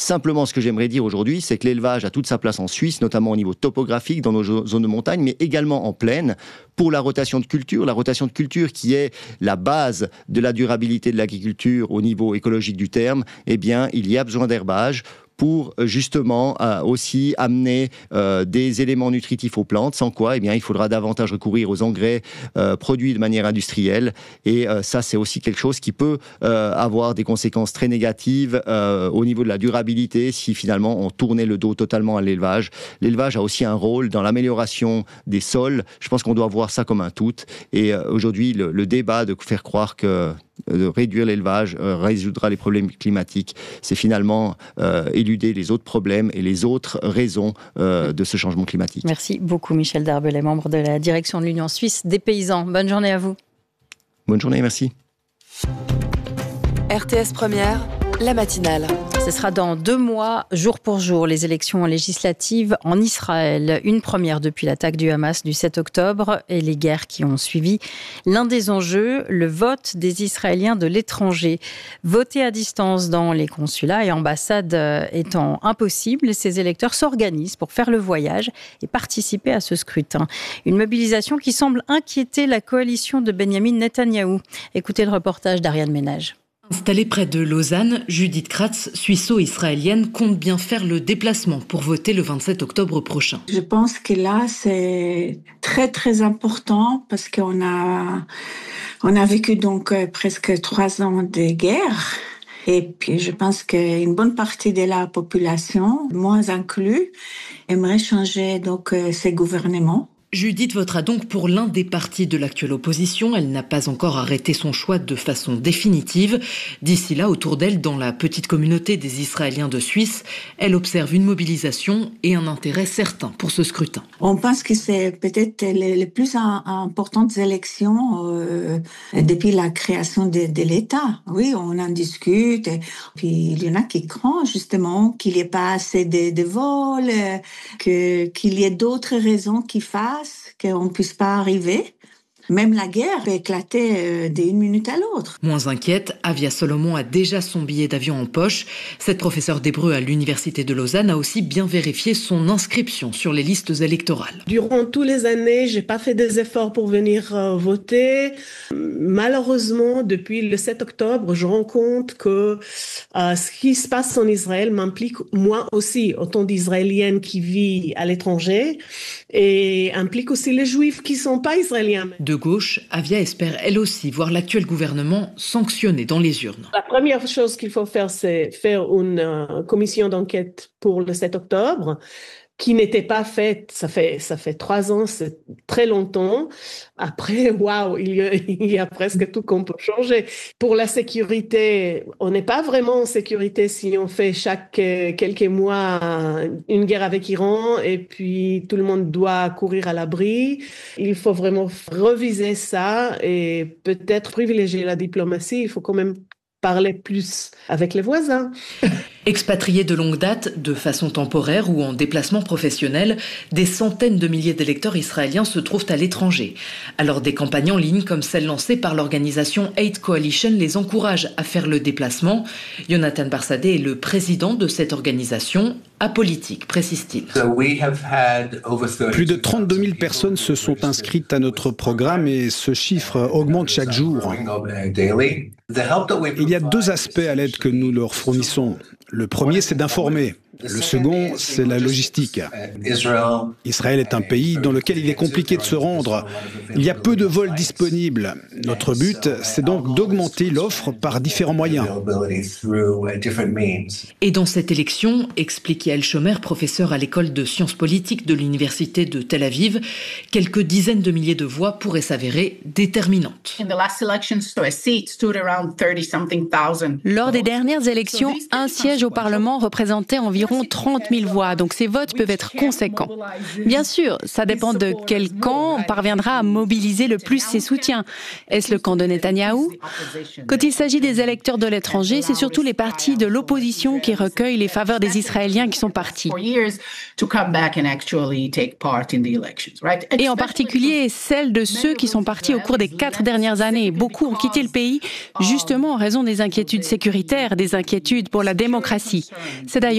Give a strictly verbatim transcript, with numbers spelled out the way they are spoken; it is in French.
Simplement, ce que j'aimerais dire aujourd'hui, c'est que l'élevage a toute sa place en Suisse, notamment au niveau topographique, dans nos zones de montagne, mais également en plaine, pour la rotation de culture. La rotation de culture qui est la base de la durabilité de l'agriculture au niveau écologique du terme, eh bien, il y a besoin d'herbage pour justement euh, aussi amener euh, des éléments nutritifs aux plantes, sans quoi eh bien, il faudra davantage recourir aux engrais euh, produits de manière industrielle. Et euh, ça, c'est aussi quelque chose qui peut euh, avoir des conséquences très négatives euh, au niveau de la durabilité si finalement on tournait le dos totalement à l'élevage. L'élevage a aussi un rôle dans l'amélioration des sols. Je pense qu'on doit voir ça comme un tout. Et euh, aujourd'hui, le, le débat de faire croire que de réduire l'élevage euh, résoudra les problèmes climatiques, c'est finalement euh, éluder les autres problèmes et les autres raisons euh, de ce changement climatique. Merci beaucoup Michel Darbelay, membre de la direction de l'Union suisse des paysans. Bonne journée à vous. Bonne journée, merci. R T S Première, la matinale. Ce sera dans deux mois, jour pour jour, les élections législatives en Israël. Une première depuis l'attaque du Hamas du sept octobre et les guerres qui ont suivi. L'un des enjeux, le vote des Israéliens de l'étranger. Voter à distance dans les consulats et ambassades étant impossible, ces électeurs s'organisent pour faire le voyage et participer à ce scrutin. Une mobilisation qui semble inquiéter la coalition de Benyamin Netanyahou. Écoutez le reportage d'Ariane Ménage. Installée près de Lausanne, Judith Kratz, suisse-israélienne, compte bien faire le déplacement pour voter le vingt-sept octobre prochain. Je pense que là, c'est très très important parce qu'on a, on a vécu donc presque trois ans de guerre. Et puis, je pense qu'une bonne partie de la population, moins inclus, aimerait changer donc ces gouvernements. Judith votera donc pour l'un des partis de l'actuelle opposition. Elle n'a pas encore arrêté son choix de façon définitive. D'ici là, autour d'elle, dans la petite communauté des Israéliens de Suisse, elle observe une mobilisation et un intérêt certain pour ce scrutin. On pense que c'est peut-être les, les plus importantes élections euh, depuis la création de, de l'État. Oui, on en discute. Et puis, il y en a qui craignent justement qu'il n'y ait pas assez de, de vols, que, qu'il y ait d'autres raisons qui fassent qu'on ne puisse pas arriver. Même la guerre peut éclater d'une minute à l'autre. Moins inquiète, Avia Solomon a déjà son billet d'avion en poche. Cette professeure d'hébreu à l'université de Lausanne a aussi bien vérifié son inscription sur les listes électorales. Durant toutes les années, j'ai pas fait des efforts pour venir euh, voter. Malheureusement, depuis le sept octobre, je rends compte que euh, ce qui se passe en Israël m'implique moi aussi, autant d'Israéliennes qui vivent à l'étranger, et implique aussi les Juifs qui sont pas israéliens. De gauche, Avia espère elle aussi voir l'actuel gouvernement sanctionné dans les urnes. La première chose qu'il faut faire, c'est faire une euh, commission d'enquête pour le sept octobre, qui n'était pas faite. Ça fait, ça fait trois ans, c'est très longtemps. Après, waouh, il y a, il y a presque tout qu'on peut changer. Pour la sécurité, on n'est pas vraiment en sécurité si on fait chaque quelques mois une guerre avec Iran et puis tout le monde doit courir à l'abri. Il faut vraiment reviser ça et peut-être privilégier la diplomatie. Il faut quand même parler plus avec les voisins. Expatriés de longue date, de façon temporaire ou en déplacement professionnel, des centaines de milliers d'électeurs israéliens se trouvent à l'étranger. Alors des campagnes en ligne comme celle lancée par l'organisation Aid Coalition les encouragent à faire le déplacement. Jonathan Barsadeh est le président de cette organisation, apolitique, précise-t-il. Plus de trente-deux mille personnes se sont inscrites à notre programme et ce chiffre augmente chaque jour. Il y a deux aspects à l'aide que nous leur fournissons. Le premier, c'est d'informer. Le second, c'est la logistique. Israël est un pays dans lequel il est compliqué de se rendre. Il y a peu de vols disponibles. Notre but, c'est donc d'augmenter l'offre par différents moyens. Et dans cette élection, explique Yael Shomer, professeur à l'école de sciences politiques de l'université de Tel Aviv, quelques dizaines de milliers de voix pourraient s'avérer déterminantes. Lors des dernières élections, un siège au Parlement représentait environ trente mille voix, donc ces votes peuvent être conséquents. Bien sûr, ça dépend de quel camp parviendra à mobiliser le plus ses soutiens. Est-ce le camp de Netanyahou ? Quand il s'agit des électeurs de l'étranger, c'est surtout les partis de l'opposition qui recueillent les faveurs des Israéliens qui sont partis. Et en particulier celles de ceux qui sont partis au cours des quatre dernières années. Beaucoup ont quitté le pays justement en raison des inquiétudes sécuritaires, des inquiétudes pour la démocratie. C'est d'ailleurs